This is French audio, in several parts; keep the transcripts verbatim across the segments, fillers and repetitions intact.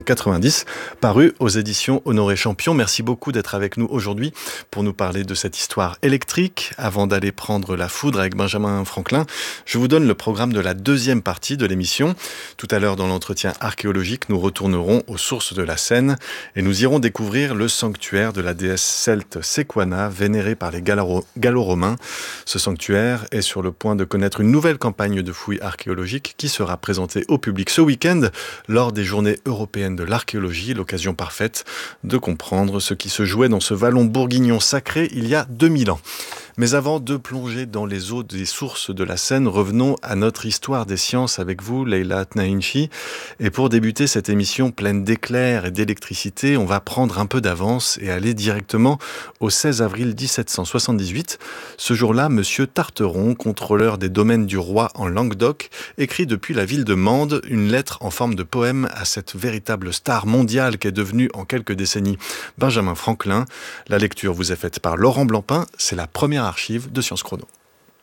quatre-vingt-dix, paru aux éditions Honoré Champion. Merci beaucoup d'être avec nous aujourd'hui pour nous parler de cette histoire électrique. Avant d'aller prendre la foudre avec Benjamin Franklin, je vous donne le programme de la deuxième partie de l'émission. Tout à l'heure, dans l'entretien archéologique, nous retournerons aux sources de la Seine et nous irons découvrir le sanctuaire de la déesse celte Sequana, vénérée par les Gallo- Gallo-Romains. Ce sanctuaire est sur le point de connaître une nouvelle campagne de fouilles archéologiques qui sera présentée au public ce week-end lors des journées européennes de l'archéologie, l'occasion parfaite de comprendre ce qui se jouait dans ce vallon bourguignon sacré il y a deux mille ans. Mais avant de plonger dans les eaux des sources de la Seine, revenons à notre histoire des sciences avec vous, Leila Tnaïnchi. Et pour débuter cette émission pleine d'éclairs et d'électricité, on va prendre un peu d'avance et aller directement au seize avril dix-sept cent soixante-dix-huit. Ce jour-là, Monsieur Tarteron, contrôleur des domaines du roi en Languedoc, écrit depuis la ville de Mende une lettre en forme de poème à cette véritable star mondiale qu'est devenue en quelques décennies Benjamin Franklin. La lecture vous est faite par Laurent Blancpain. C'est la première archive de Science Chrono.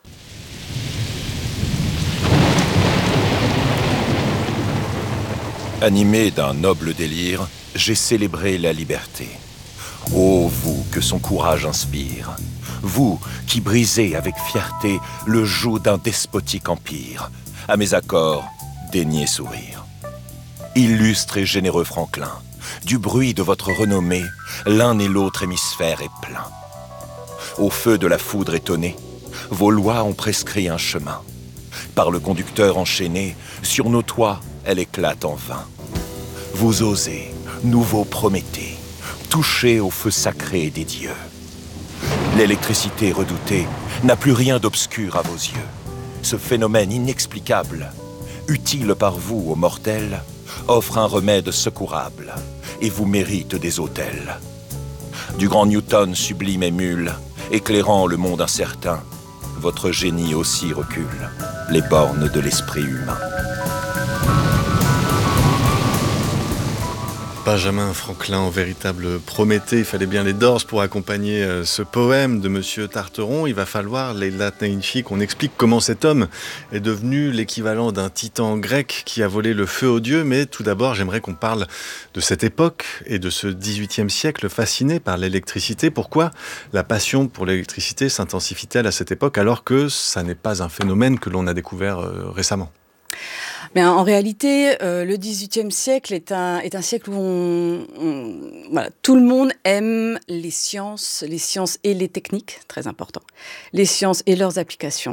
Animé d'un noble délire, j'ai célébré la liberté. Ô vous que son courage inspire, vous qui brisez avec fierté le joug d'un despotique empire, à mes accords, daignez sourire. Illustre et généreux Franklin, du bruit de votre renommée, l'un et l'autre hémisphère est plein. Au feu de la foudre étonnée, vos lois ont prescrit un chemin. Par le conducteur enchaîné, sur nos toits, elle éclate en vain. Vous osez, nouveau Prométhée, toucher au feu sacré des dieux. L'électricité redoutée n'a plus rien d'obscur à vos yeux. Ce phénomène inexplicable, utile par vous aux mortels, offre un remède secourable et vous mérite des autels. Du grand Newton sublime émule, éclairant le monde incertain, votre génie aussi recule les bornes de l'esprit humain. Benjamin Franklin, en véritable Prométhée, il fallait bien les Doors pour accompagner euh, ce poème de Monsieur Tarteron. Il va falloir, Leila Tnaïnchi, qu'on explique comment cet homme est devenu l'équivalent d'un titan grec qui a volé le feu aux dieux. Mais tout d'abord, j'aimerais qu'on parle de cette époque et de ce dix-huitième siècle fasciné par l'électricité. Pourquoi la passion pour l'électricité s'intensifie-t-elle à cette époque alors que ça n'est pas un phénomène que l'on a découvert euh, récemment ? Mais en réalité, euh, le dix-huitième siècle est un, est un siècle où on, on, voilà, tout le monde aime les sciences, les sciences et les techniques, très important, les sciences et leurs applications.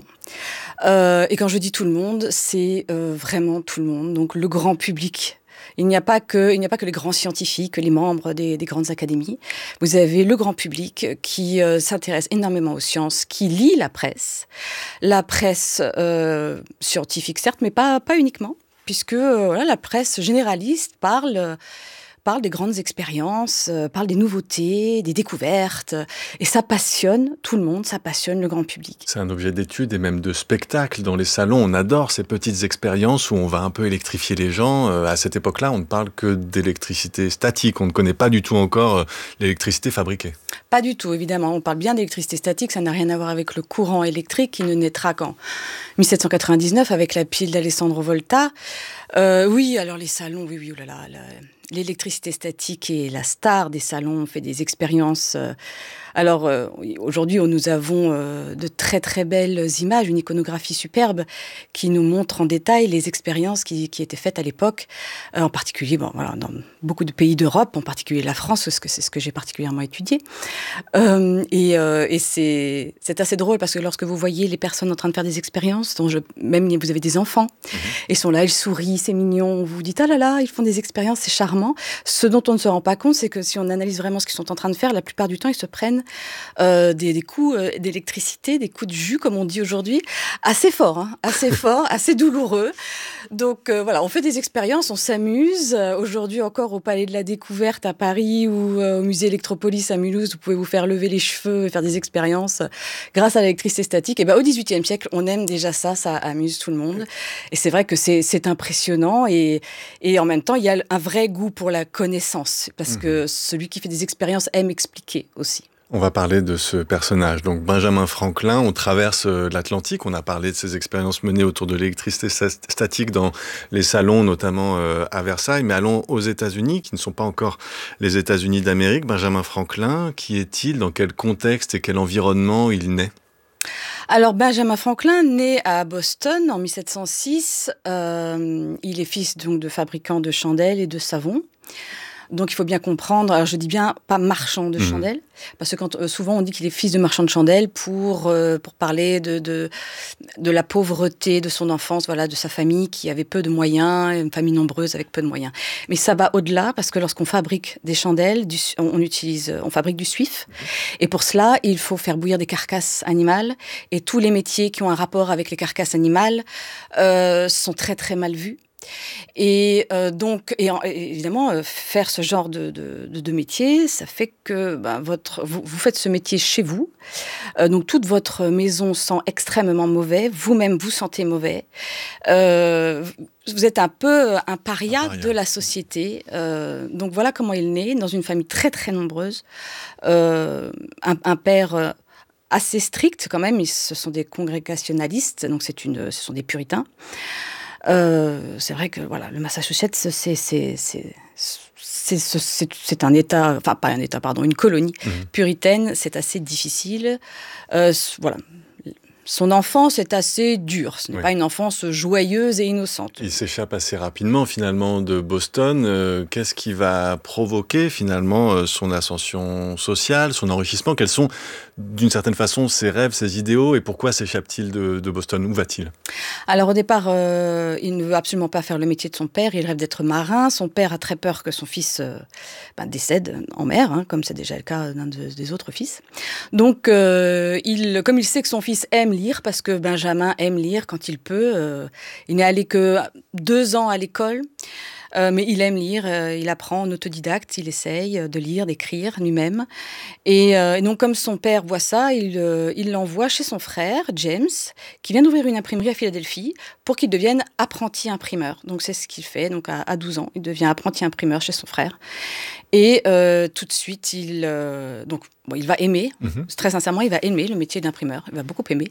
Euh, et quand je dis tout le monde, c'est euh, vraiment tout le monde, donc le grand public. Il n'y a pas que, il n'y a pas que les grands scientifiques, les membres des, des grandes académies. Vous avez le grand public qui euh, s'intéresse énormément aux sciences, qui lit la presse. La presse euh, scientifique, certes, mais pas, pas uniquement, puisque euh, voilà, la presse généraliste parle... Euh, parle des grandes expériences, euh, parle des nouveautés, des découvertes. Et ça passionne tout le monde, ça passionne le grand public. C'est un objet d'étude et même de spectacle. Dans les salons, on adore ces petites expériences où on va un peu électrifier les gens. Euh, à cette époque-là, on ne parle que d'électricité statique. On ne connaît pas du tout encore euh, l'électricité fabriquée. Pas du tout, évidemment. On parle bien d'électricité statique, ça n'a rien à voir avec le courant électrique qui ne naîtra qu'en dix-sept cent quatre-vingt-dix-neuf avec la pile d'Alessandro Volta. Euh, oui, alors les salons, oui, oui, oh là là, là. L'électricité statique est la star des salons, on fait des expériences. Alors, euh, aujourd'hui, nous avons euh, de très, très belles images, une iconographie superbe qui nous montre en détail les expériences qui, qui étaient faites à l'époque, euh, en particulier bon, voilà, dans beaucoup de pays d'Europe, en particulier la France, parce que c'est ce que j'ai particulièrement étudié. Euh, et euh, et c'est, c'est assez drôle parce que lorsque vous voyez les personnes en train de faire des expériences, dont je, même vous avez des enfants, mmh. Ils sont là, ils sourient, c'est mignon, vous vous dites « Ah là là, ils font des expériences, c'est charmant ». Ce dont on ne se rend pas compte, c'est que si on analyse vraiment ce qu'ils sont en train de faire, la plupart du temps, ils se prennent euh, des, des coups euh, d'électricité, des coups de jus, comme on dit aujourd'hui, assez forts, hein, assez forts, assez douloureux. Donc euh, voilà, on fait des expériences, on s'amuse. Euh, aujourd'hui encore au Palais de la Découverte à Paris ou euh, au musée Electropolis à Mulhouse, vous pouvez vous faire lever les cheveux et faire des expériences euh, grâce à l'électricité statique. Et ben, au dix-huitième siècle, on aime déjà ça, ça amuse tout le monde. Et c'est vrai que c'est, c'est impressionnant et, et en même temps, il y a un vrai goût pour la connaissance parce mmh. que celui qui fait des expériences aime expliquer aussi. On va parler de ce personnage, donc Benjamin Franklin. On traverse l'Atlantique, on a parlé de ses expériences menées autour de l'électricité statique dans les salons, notamment à Versailles, mais allons aux États-Unis, qui ne sont pas encore les États-Unis d'Amérique. Benjamin Franklin, qui est-il? Dans quel contexte et quel environnement il naît? Alors, Benjamin Franklin, né à Boston en mille sept cent six, euh, il est fils donc, de fabricants de chandelles et de savon. Donc, il faut bien comprendre, alors je dis bien pas marchand de mmh. chandelles, parce que quand, euh, souvent on dit qu'il est fils de marchand de chandelles pour, euh, pour parler de, de, de la pauvreté de son enfance, voilà, de sa famille qui avait peu de moyens, une famille nombreuse avec peu de moyens. Mais ça va au-delà, parce que lorsqu'on fabrique des chandelles, du, on, utilise, on fabrique du suif, et pour cela, il faut faire bouillir des carcasses animales, et tous les métiers qui ont un rapport avec les carcasses animales euh, sont très très mal vus. Et euh, donc, et, et évidemment, euh, faire ce genre de, de, de, de métier, ça fait que ben, votre, vous, vous faites ce métier chez vous. Euh, donc, toute votre maison sent extrêmement mauvais. Vous-même, vous sentez mauvais. Euh, vous êtes un peu un paria, un paria. de la société. Euh, donc, voilà comment il naît, dans une famille très, très nombreuse. Euh, un, un père... Euh, assez strict quand même, ils, ce sont des congrégationalistes, donc c'est une, ce sont des puritains. Euh, c'est vrai que voilà, le Massachusetts, c'est, c'est, c'est, c'est, c'est, c'est, c'est un État, enfin pas un État, pardon, une colonie mmh. puritaine, c'est assez difficile. Euh, voilà. Son enfance est assez dure, ce n'est oui. pas une enfance joyeuse et innocente. Il s'échappe assez rapidement finalement de Boston. Euh, qu'est-ce qui va provoquer finalement euh, son ascension sociale, son enrichissement? Quels sont d'une certaine façon ses rêves, ses idéaux et pourquoi s'échappe-t-il de, de Boston? Où va-t-il? Alors au départ, euh, il ne veut absolument pas faire le métier de son père, il rêve d'être marin. Son père a très peur que son fils euh, ben, décède en mer, hein, comme c'est déjà le cas d'un de, des autres fils. Donc, euh, il, comme il sait que son fils aime lire, parce que Benjamin aime lire quand il peut. Euh, il n'est allé que deux ans à l'école, euh, mais il aime lire. Euh, il apprend en autodidacte, il essaye de lire, d'écrire lui-même. Et, euh, et donc, comme son père voit ça, il, euh, il l'envoie chez son frère, James, qui vient d'ouvrir une imprimerie à Philadelphie, pour qu'il devienne apprenti imprimeur. Donc, c'est ce qu'il fait. Donc, à, à douze ans, il devient apprenti imprimeur chez son frère. Et euh, tout de suite, il, euh, donc, bon, il va aimer, mm-hmm. très sincèrement, il va aimer le métier d'imprimeur, il va beaucoup aimer.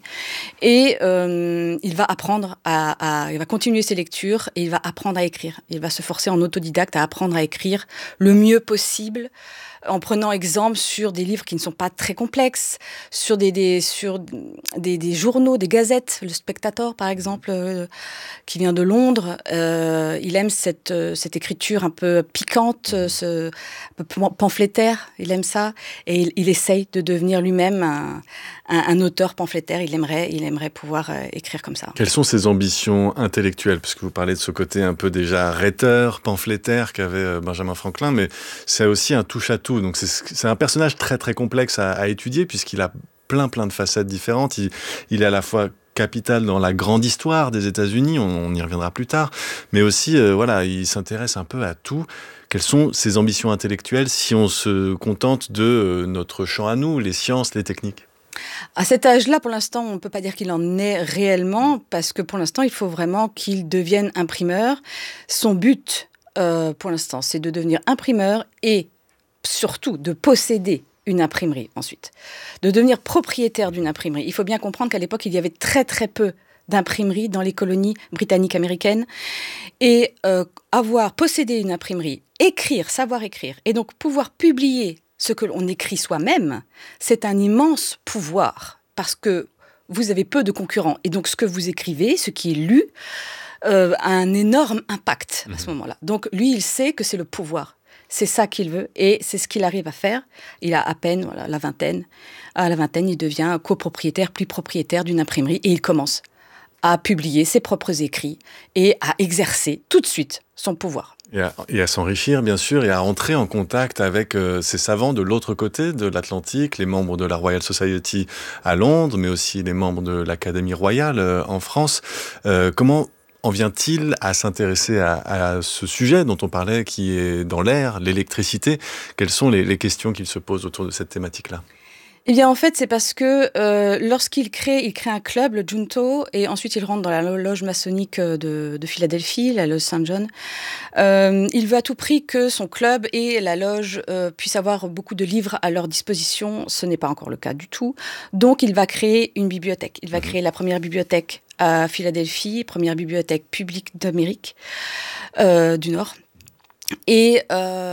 Et euh, il va apprendre à, à, il va continuer ses lectures et il va apprendre à écrire. Il va se forcer en autodidacte à apprendre à écrire le mieux possible, en prenant exemple sur des livres qui ne sont pas très complexes, sur des, des, sur des, des journaux, des gazettes, le Spectator par exemple, euh, qui vient de Londres. Euh, il aime cette, cette écriture un peu piquante, ce, un peu pamphlétaire, il aime ça. Et il, il essaye de devenir lui-même un, un, un auteur pamphlétaire, il aimerait, il aimerait pouvoir euh, écrire comme ça. Quelles sont ses ambitions intellectuelles? Parce que vous parlez de ce côté un peu déjà rhéteur, pamphlétaire qu'avait Benjamin Franklin, mais c'est aussi un touche-à-tout. Donc c'est, c'est un personnage très très complexe à, à étudier puisqu'il a plein plein de facettes différentes. Il, il est à la fois capital dans la grande histoire des États-Unis, on, on y reviendra plus tard, mais aussi euh, voilà, il s'intéresse un peu à tout. Quelles sont ses ambitions intellectuelles si on se contente de euh, notre champ à nous, les sciences, les techniques? À cet âge-là, pour l'instant, on ne peut pas dire qu'il en est réellement, parce que pour l'instant, il faut vraiment qu'il devienne imprimeur. Son but, euh, pour l'instant, c'est de devenir imprimeur et surtout de posséder une imprimerie ensuite, de devenir propriétaire d'une imprimerie. Il faut bien comprendre qu'à l'époque, il y avait très très peu d'imprimeries dans les colonies britanniques américaines. Et euh, avoir, possédé une imprimerie, écrire, savoir écrire, et donc pouvoir publier ce que l'on écrit soi-même, c'est un immense pouvoir, parce que vous avez peu de concurrents. Et donc ce que vous écrivez, ce qui est lu, euh, a un énorme impact à ce moment-là. Donc lui, il sait que c'est le pouvoir. C'est ça qu'il veut et c'est ce qu'il arrive à faire. Il a à peine voilà, la vingtaine. À la vingtaine, il devient copropriétaire, puis propriétaire d'une imprimerie et il commence à publier ses propres écrits et à exercer tout de suite son pouvoir. Et à, et à s'enrichir, bien sûr, et à entrer en contact avec euh, ces savants de l'autre côté de l'Atlantique, les membres de la Royal Society à Londres, mais aussi les membres de l'Académie royale euh, en France. Euh, comment en vient-il à s'intéresser à, à ce sujet dont on parlait, qui est dans l'air, l'électricité? Quelles sont les, les questions qu'il se pose autour de cette thématique-là? Eh bien, en fait, c'est parce que euh, lorsqu'il crée, il crée un club, le Junto, et ensuite il rentre dans la loge maçonnique de, de Philadelphie, la loge Saint John. Euh, il veut à tout prix que son club et la loge euh, puissent avoir beaucoup de livres à leur disposition. Ce n'est pas encore le cas du tout. Donc, il va créer une bibliothèque. Il va créer la première bibliothèque à Philadelphie, première bibliothèque publique d'Amérique euh, du Nord. Et... Euh,